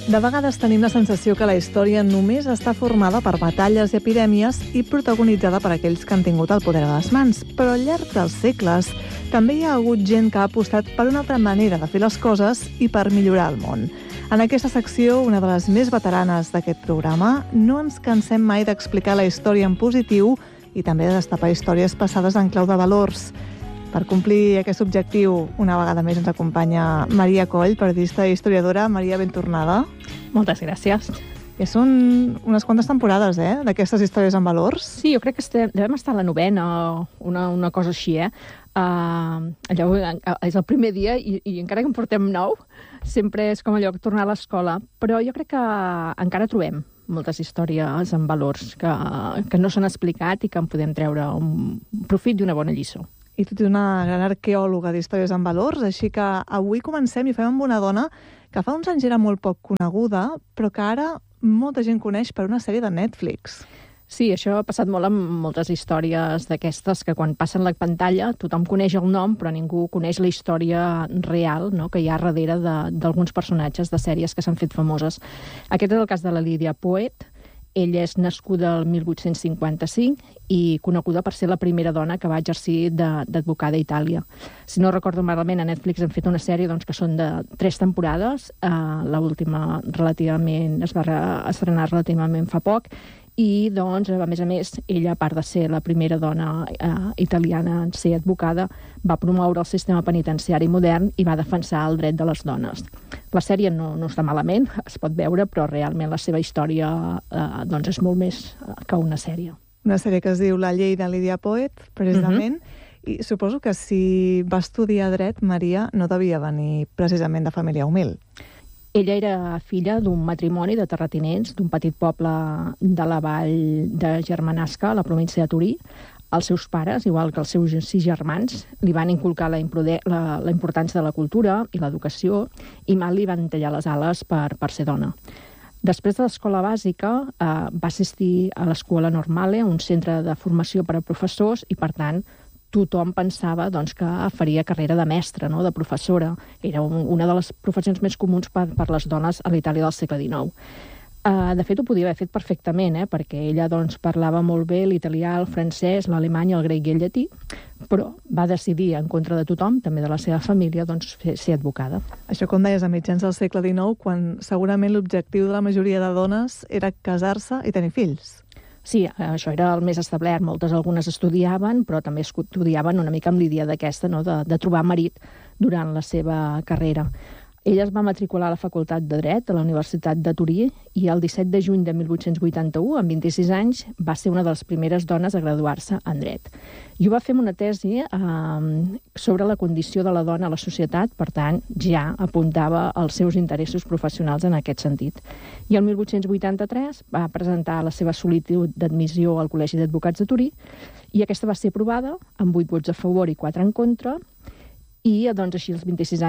De vegades tenim la sensació que la història només està formada per batalles i epidèmies i protagonitzada per aquells que han tingut el poder a les mans, però al llarg dels segles també hi ha hagut gent que ha apostat per una altra manera de fer les coses i per millorar el món. En aquesta secció, una de les més veteranes d'aquest programa, no ens cansem mai d'explicar la història en positiu i també de destapar històries passades en clau de valors. Per complir aquest objectiu, una vegada més ens acompanya Maria Coll, periodista i historiadora. Maria, ben tornada. Moltes gràcies. Que són unes quantes temporades, d'aquestes històries amb valors. Sí, jo crec que devem estar a la 9ª, una cosa així, Allò és el primer dia i encara que en portem 9, sempre és com allò, tornar a l'escola. Però jo crec que encara trobem moltes històries amb valors que no s'han explicat i que en podem treure un profit i una bona lliçó. I tu ets una gran arqueòloga d'històries amb valors, així que avui comencem i fem amb una dona que fa uns anys era molt poc coneguda, però que ara molta gent coneix per una sèrie de Netflix. Sí, això ha passat molt amb moltes històries d'aquestes que quan passen la pantalla tothom coneix el nom, però ningú coneix la història real, no?, que hi ha darrere d'alguns personatges de sèries que s'han fet famoses. Aquest és el cas de la Lydia Poet. Ella és nascuda el 1855 i coneguda per ser la primera dona que va exercir d'advocada a Itàlia. Si no recordo malament, a Netflix han fet una sèrie que són de 3 temporades. L'última relativament es va estrenar relativament fa poc. I, a més, ella, a part de ser la primera dona italiana en ser advocada, va promoure el sistema penitenciari modern i va defensar el dret de les dones. La sèrie no està malament, es pot veure, però realment la seva història és molt més que una sèrie. Una sèrie que es diu La llei de Lydia Poet, precisament. I suposo que si va estudiar dret, Maria, no devia venir precisament de família humil. Ella era filla d'un matrimoni de terratinents d'un petit poble de la vall de Germanasca, a la província de Torí. Els seus pares, igual que els seus 6 germans, li van inculcar la importància de la cultura i l'educació i mal li van tallar les ales per ser dona. Després de l'escola bàsica, va assistir a l'escola Normale, un centre de formació per a professors, i, per tant, tothom pensava que faria carrera de mestra, no?, de professora. Era una de les professions més comuns per les dones a l'Itàlia del segle XIX. De fet, ho podia haver fet perfectament, perquè ella parlava molt bé l'italià, el francès, l'alemany, el grec i el llatí, però va decidir, en contra de tothom, també de la seva família, ser advocada. Això, com deies, a mitjans del segle XIX, quan segurament l'objectiu de la majoria de dones era casar-se i tenir fills. Sí, això era el més establert. Algunes estudiaven, però també estudiaven una mica amb l'idea d'aquesta, no?, de trobar marit durant la seva carrera. Ella es va matricular a la Facultat de Dret a la Universitat de Torí i el 17 de juny de 1881, amb 26 anys, va ser una de les primeres dones a graduar-se en dret. I ho va fer amb una tesi sobre la condició de la dona a la societat, per tant, ja apuntava els seus interessos professionals en aquest sentit. I el 1883 va presentar la seva sol·licitud d'admissió al Col·legi d'Advocats de Torí i aquesta va ser aprovada amb 8 vots a favor i 4 en contra. I així als 28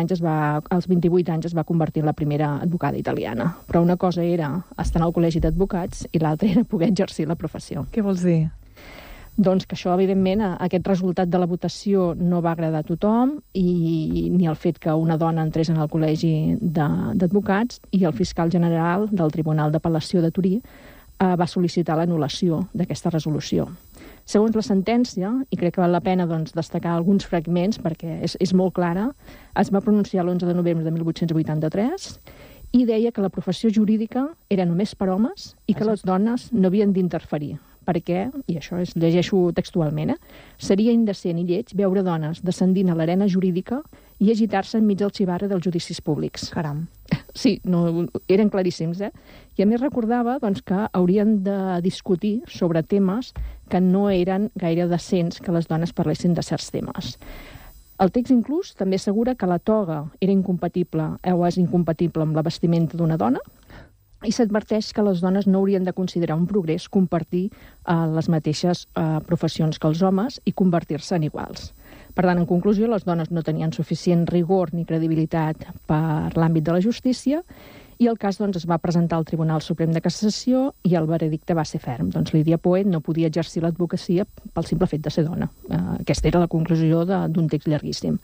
anys es va convertir en la primera advocada italiana. Però una cosa era estar al col·legi d'advocats i l'altra era poder exercir la professió. Què vols dir? Doncs que això, evidentment, aquest resultat de la votació no va agradar a tothom, i ni el fet que una dona entrés en el col·legi d'advocats, i el fiscal general del Tribunal d'Apel·lació de Torí va sol·licitar l'anul·lació d'aquesta resolució. Segons la sentència, i crec que val la pena destacar alguns fragments perquè és molt clara, es va pronunciar l'11 de novembre de 1883 i deia que la professió jurídica era només per homes i que les dones no havien d'interferir, perquè, i això llegeixo textualment, seria indecent i lleig veure dones descendint a l'arena jurídica i agitar-se enmig del xivarri dels judicis públics. Caram. Sí, eren claríssims, I a més recordava que haurien de discutir sobre temes que no eren gaire decents que les dones parlessin de certs temes. El text inclús també assegura que la toga era incompatible o és incompatible amb la vestimenta d'una dona, i s'adverteix que les dones no haurien de considerar un progrés compartir les mateixes professions que els homes i convertir-se en iguals. Per tant, en conclusió, les dones no tenien suficient rigor ni credibilitat per l'àmbit de la justícia i el cas es va presentar al Tribunal Suprem de Cassació i el veredicte va ser ferm. Lydia Poet no podia exercir l'advocacia pel simple fet de ser dona. Aquesta era la conclusió d'un text llarguíssim.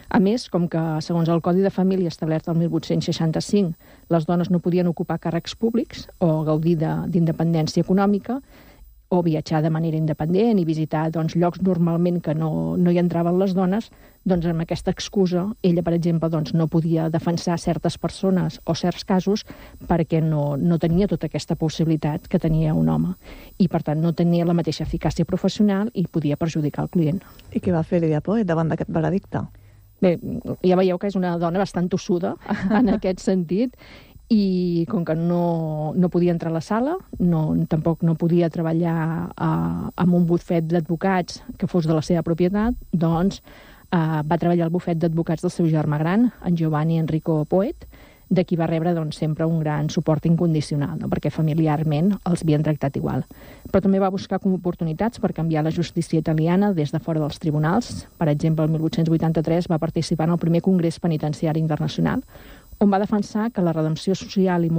A més, com que, segons el Codi de Família establert el 1865, les dones no podien ocupar càrrecs públics o gaudir d'independència econòmica, o viatjar de manera independent i visitar llocs normalment que no hi entraven les dones, doncs amb aquesta excusa ella, per exemple, no podia defensar certes persones o certs casos perquè no tenia tota aquesta possibilitat que tenia un home. I, per tant, no tenia la mateixa eficàcia professional i podia perjudicar el client. I què va fer Lídia Poet davant d'aquest veredicte? Bé, ja veieu que és una dona bastant tossuda en aquest sentit, i com que no podia entrar a la sala, tampoc no podia treballar amb un bufet d'advocats que fos de la seva propietat, doncs va treballar al bufet d'advocats del seu germà gran, en Giovanni Enrico Poet, de qui va rebre sempre un gran suport incondicional, perquè familiarment els havien tractat igual. Però també va buscar oportunitats per canviar la justícia italiana des de fora dels tribunals. Per exemple, el 1883 va participar en el primer Congrés Penitenciari Internacional, on va defensar que la redempció social i